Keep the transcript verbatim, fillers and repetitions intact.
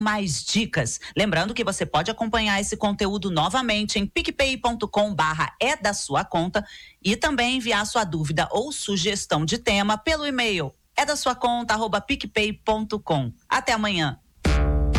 mais dicas. Lembrando que você pode acompanhar esse conteúdo novamente em picpay.com barra é da sua conta e também enviar sua dúvida ou sugestão de tema pelo e-mail é da sua conta arroba picpay ponto com. Até amanhã.